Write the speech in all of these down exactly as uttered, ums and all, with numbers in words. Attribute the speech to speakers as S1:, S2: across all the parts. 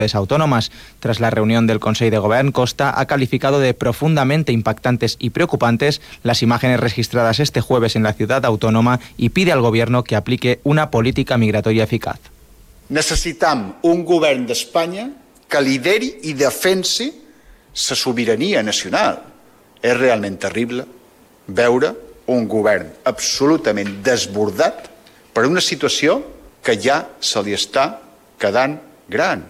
S1: autónomas. Tras la reunión del Consejo de Govern, Costa ha calificado de profundamente impactantes y preocupantes las imágenes registradas este jueves en la ciudad autónoma y pide al Gobierno que aplique una política migratoria eficaz.
S2: Necessitam un govern d'Espanya que lideri i defensi la sobirania nacional. És realment terrible veure un govern absolutament desbordat per una situació que ja se li està quedant gran.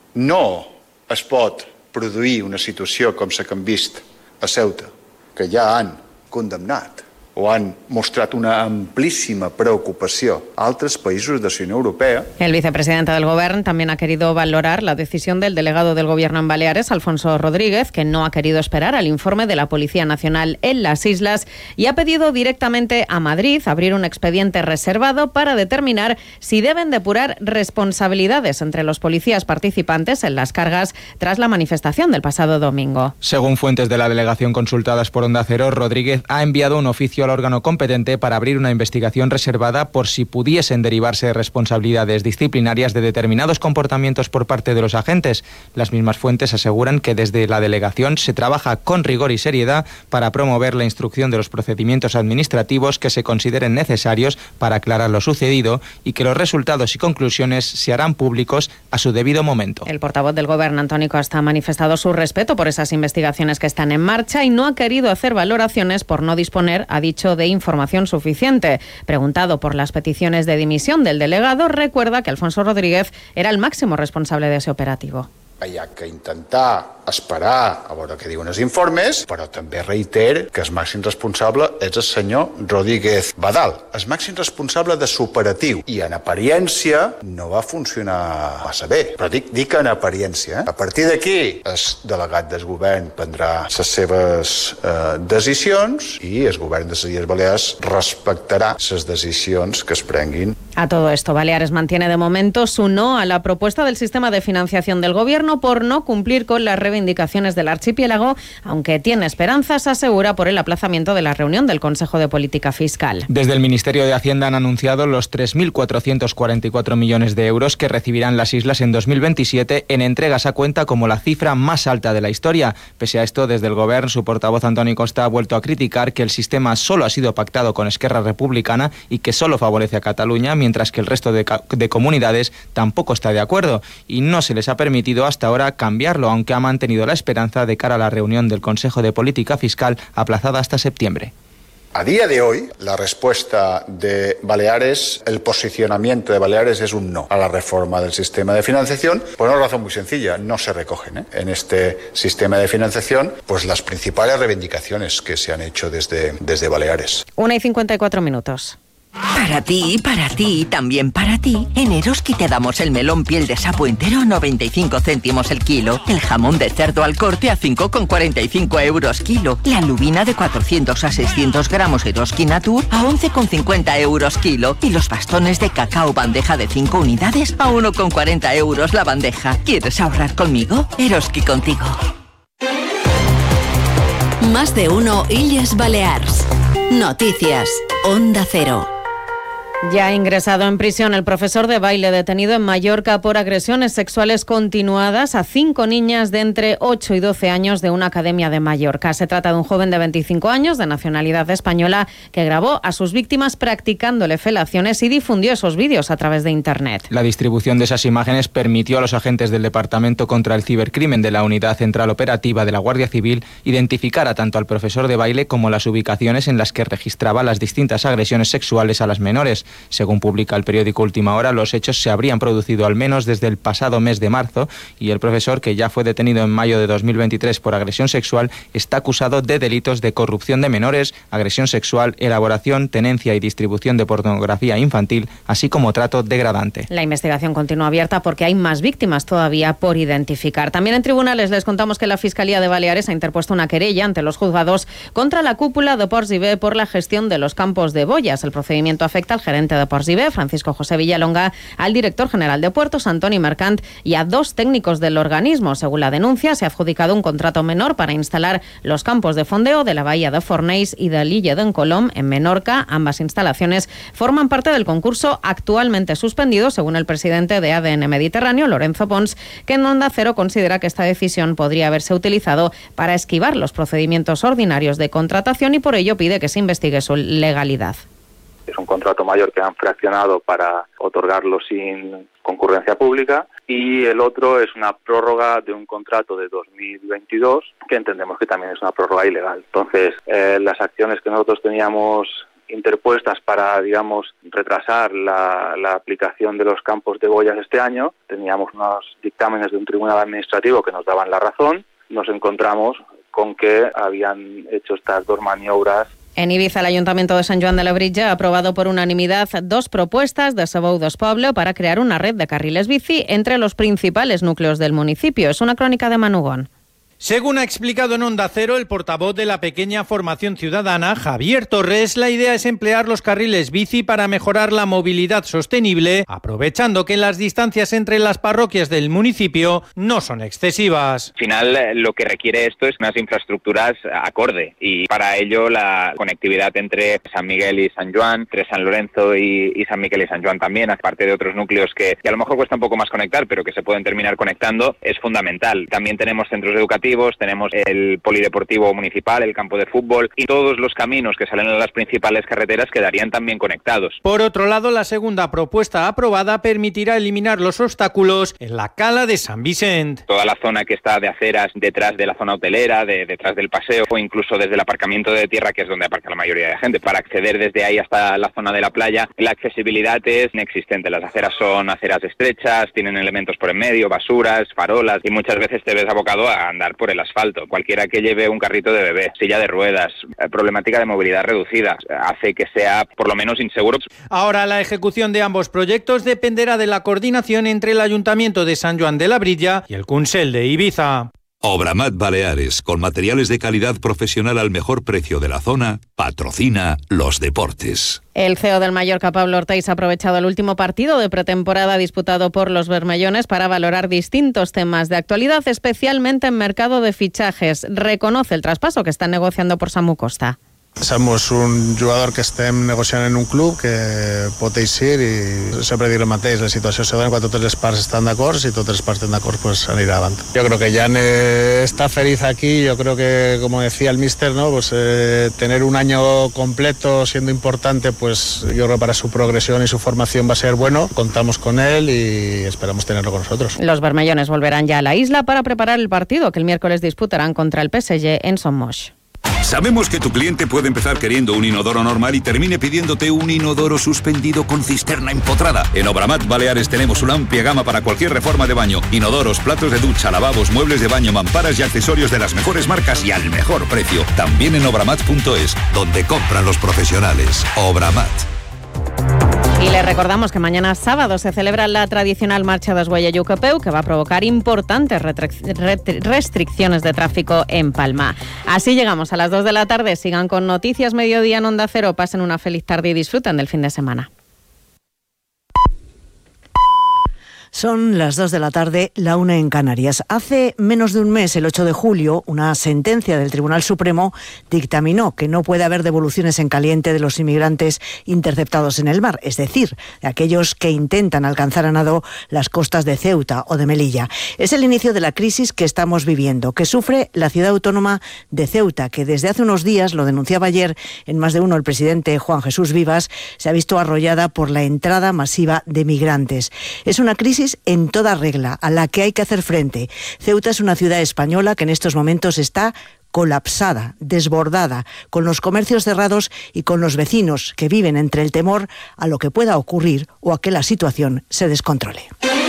S2: No es pot produir una situació com la que hem vist a Ceuta, que ja han condemnat o han mostrado una amplísima preocupación a otros países de la Unión Europea.
S3: El vicepresidente del Gobierno también ha querido valorar la decisión del delegado del Gobierno en Baleares, Alfonso Rodríguez, que no ha querido esperar al informe de la Policía Nacional en las islas y ha pedido directamente a Madrid abrir un expediente reservado para determinar si deben depurar responsabilidades entre los policías participantes en las cargas tras la manifestación del pasado domingo.
S1: Según fuentes de la delegación consultadas por Onda Cero, Rodríguez ha enviado un oficio al órgano competente para abrir una investigación reservada por si pudiesen derivarse responsabilidades disciplinarias de determinados comportamientos por parte de los agentes. Las mismas fuentes aseguran que desde la delegación se trabaja con rigor y seriedad para promover la instrucción de los procedimientos administrativos que se consideren necesarios para aclarar lo sucedido y que los resultados y conclusiones se harán públicos a su debido momento.
S3: El portavoz del Gobierno, Antoni Costa, ha manifestado su respeto por esas investigaciones que están en marcha y no ha querido hacer valoraciones por no disponer, ha dicho, de información suficiente. Preguntado por las peticiones de dimisión del delegado, recuerda que Alfonso Rodríguez era el máximo responsable de ese operativo.
S2: Hi ha que intentar esperar a veure què diuen els informes, però també reiter que el màxim responsable és el senyor Rodríguez Badal, el màxim responsable de l'operatiu. I en apariència no va funcionar massa bé, però dic, dic en apariència. Eh? A partir d'aquí, el delegat del govern prendrà les seves eh, decisions i el govern de les Illes Balears respectarà les decisions que es prenguin.
S3: A todo esto, Baleares mantiene de momento su no a la propuesta del sistema de financiación del Gobierno por no cumplir con las reivindicaciones del archipiélago, aunque tiene esperanzas, asegura, por el aplazamiento de la reunión del Consejo de Política Fiscal.
S1: Desde el Ministerio de Hacienda han anunciado los tres mil cuatrocientos cuarenta y cuatro millones de euros que recibirán las islas en dos mil veintisiete en entregas a cuenta como la cifra más alta de la historia. Pese a esto, desde el Gobierno, su portavoz Antoni Costa ha vuelto a criticar que el sistema solo ha sido pactado con Esquerra Republicana y que solo favorece a Cataluña, mientras que el resto de, de comunidades tampoco está de acuerdo y no se les ha permitido hasta ahora cambiarlo, aunque ha mantenido la esperanza de cara a la reunión del Consejo de Política Fiscal aplazada hasta septiembre.
S2: A día de hoy, la respuesta de Baleares, el posicionamiento de Baleares es un no a la reforma del sistema de financiación, por una razón muy sencilla: no se recogen ¿eh? en este sistema de financiación pues las principales reivindicaciones que se han hecho desde, desde Baleares.
S3: Una y cincuenta y cuatro minutos.
S4: Para ti, para ti y también para ti, en Eroski te damos el melón piel de sapo entero a noventa y cinco céntimos el kilo, el jamón de cerdo al corte a cinco con cuarenta y cinco euros kilo, la lubina de cuatrocientos a seiscientos gramos Eroski Natur a once con cincuenta euros kilo y los bastones de cacao bandeja de cinco unidades a uno con cuarenta euros la bandeja. ¿Quieres ahorrar conmigo? Eroski contigo.
S5: Más de uno Illes Balears. Noticias. Onda Cero.
S3: Ya ha ingresado en prisión el profesor de baile detenido en Mallorca por agresiones sexuales continuadas a cinco niñas de entre ocho y doce años de una academia de Mallorca. Se trata de un joven de veinticinco años, de nacionalidad española, que grabó a sus víctimas practicándole felaciones y difundió esos vídeos a través de Internet.
S1: La distribución de esas imágenes permitió a los agentes del Departamento contra el Cibercrimen de la Unidad Central Operativa de la Guardia Civil identificar a tanto al profesor de baile como las ubicaciones en las que registraba las distintas agresiones sexuales a las menores. Según publica el periódico Última Hora, los hechos se habrían producido al menos desde el pasado mes de marzo y el profesor, que ya fue detenido en mayo de dos mil veintitrés por agresión sexual, está acusado de delitos de corrupción de menores, agresión sexual, elaboración, tenencia y distribución de pornografía infantil, así como trato degradante.
S3: La investigación continúa abierta porque hay más víctimas todavía por identificar. También en tribunales les contamos que la Fiscalía de Baleares ha interpuesto una querella ante los juzgados contra la cúpula de Ports I B por la gestión de los campos de boyas. El procedimiento afecta al gerente gerente de Ports I B, Francisco José Villalonga, al director general de Puertos, Antoni Mercant, y a dos técnicos del organismo. Según la denuncia, se ha adjudicado un contrato menor para instalar los campos de fondeo de la bahía de Fornells y de l'Illa d'en Colom, en Menorca. Ambas instalaciones forman parte del concurso actualmente suspendido, según el presidente de A D N Mediterráneo, Lorenzo Pons, que en Onda Cero considera que esta decisión podría haberse utilizado para esquivar los procedimientos ordinarios de contratación y por ello pide que se investigue su legalidad.
S6: Es un contrato mayor que han fraccionado para otorgarlo sin concurrencia pública y el otro es una prórroga de un contrato de dos mil veintidós que entendemos que también es una prórroga ilegal. Entonces, eh, las acciones que nosotros teníamos interpuestas para, digamos, retrasar la, la aplicación de los campos de boyas este año, teníamos unos dictámenes de un tribunal administrativo que nos daban la razón, nos encontramos con que habían hecho estas dos maniobras.
S3: En Ibiza, el Ayuntamiento de Sant Joan de Labritja ha aprobado por unanimidad dos propuestas de Sabou Despoble para crear una red de carriles bici entre los principales núcleos del municipio. Es una crónica de Manugón.
S7: Según ha explicado en Onda Cero el portavoz de la pequeña formación ciudadana, Javier Torres, la idea es emplear los carriles bici para mejorar la movilidad sostenible, aprovechando que las distancias entre las parroquias del municipio no son excesivas.
S8: Al final, lo que requiere esto es unas infraestructuras acorde y para ello la conectividad entre San Miguel y San Joan, entre San Lorenzo y, y San Miguel y San Joan también, aparte de otros núcleos que, que a lo mejor cuesta un poco más conectar, pero que se pueden terminar conectando, es fundamental. También tenemos centros educativos, tenemos el polideportivo municipal, el campo de fútbol y todos los caminos que salen a las principales carreteras quedarían también conectados.
S7: Por otro lado, la segunda propuesta aprobada permitirá eliminar los obstáculos en la cala de San Vicente.
S8: Toda la zona que está de aceras detrás de la zona hotelera, de, detrás del paseo o incluso desde el aparcamiento de tierra, que es donde aparca la mayoría de gente, para acceder desde ahí hasta la zona de la playa, la accesibilidad es inexistente. Las aceras son aceras estrechas, tienen elementos por en medio, basuras, farolas y muchas veces te ves abocado a andar por el asfalto. Cualquiera que lleve un carrito de bebé, silla de ruedas, eh, problemática de movilidad reducida, hace que sea por lo menos inseguro.
S7: Ahora la ejecución de ambos proyectos dependerá de la coordinación entre el Ayuntamiento de Sant Joan de Labritja y el Consell de Ibiza.
S9: Obramat Baleares, con materiales de calidad profesional al mejor precio de la zona, patrocina los deportes.
S3: El C E O del Mallorca, Pablo Ortiz, ha aprovechado el último partido de pretemporada disputado por los bermellones para valorar distintos temas de actualidad, especialmente en mercado de fichajes. Reconoce el traspaso que están negociando por Samu Costa.
S10: Somos un jugador que estem negociant en un club que pot eixir i sempre dir el mateix, la situació se dona quan totes les parts estan d'acord, si totes les parts estan d'acord pues anirà avant. Yo creo que Jan eh, está feliz aquí, yo creo que como decía el míster, ¿no? Pues eh, tener un año completo siendo importante, pues yo creo que para su progresión y su formación va a ser bueno, contamos con él y esperamos tenerlo con nosotros.
S3: Los bermellones volverán ya a la isla para preparar el partido que el miércoles disputarán contra el P S G en Son Moix.
S9: Sabemos que tu cliente puede empezar queriendo un inodoro normal y termine pidiéndote un inodoro suspendido con cisterna empotrada. En Obramat Baleares tenemos una amplia gama para cualquier reforma de baño. Inodoros, platos de ducha, lavabos, muebles de baño, mamparas y accesorios de las mejores marcas y al mejor precio. También en obramat punto es, donde compran los profesionales. Obramat.
S3: Y les recordamos que mañana sábado se celebra la tradicional marcha de Esguella Peu, que va a provocar importantes restricciones de tráfico en Palma. Así llegamos a las dos de la tarde. Sigan con Noticias Mediodía en Onda Cero. Pasen una feliz tarde y disfruten del fin de semana.
S11: Son las dos de la tarde, la una en Canarias. Hace menos de un mes, el ocho de julio, una sentencia del Tribunal Supremo dictaminó que no puede haber devoluciones en caliente de los inmigrantes interceptados en el mar, es decir, de aquellos que intentan alcanzar a nado las costas de Ceuta o de Melilla. Es el inicio de la crisis que estamos viviendo, que sufre la ciudad autónoma de Ceuta, que desde hace unos días, lo denunciaba ayer en Más de Uno el presidente Juan Jesús Vivas, se ha visto arrollada por la entrada masiva de migrantes. Es una crisis en toda regla, a la que hay que hacer frente. Ceuta es una ciudad española que en estos momentos está colapsada, desbordada, con los comercios cerrados y con los vecinos que viven entre el temor a lo que pueda ocurrir o a que la situación se descontrole.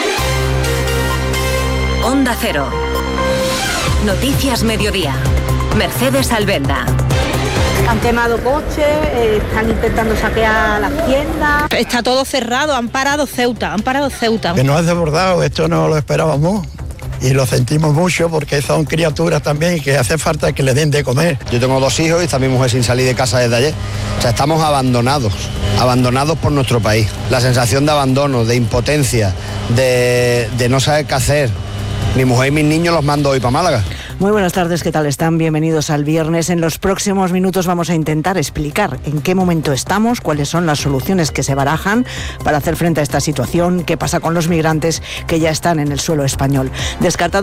S5: Onda Cero. Noticias Mediodía. Mercedes Albenda.
S12: Han quemado coches, eh, están intentando saquear las tiendas.
S13: Está todo cerrado, han parado Ceuta, han parado Ceuta.
S14: Que nos ha desbordado, esto no lo esperábamos.
S13: y lo sentimos mucho porque son criaturas también que hace falta que le den de comer.
S14: Yo tengo dos hijos y está mi mujer sin salir de casa desde ayer. O sea, estamos abandonados, abandonados por nuestro país. La sensación de abandono, de impotencia, de, de no saber qué hacer. Mi mujer y mis niños los mando hoy para Málaga.
S11: Muy buenas tardes, ¿qué tal están? Bienvenidos al viernes. En los próximos minutos vamos a intentar explicar en qué momento estamos, cuáles son las soluciones que se barajan para hacer frente a esta situación, qué pasa con los migrantes que ya están en el suelo español. Descartado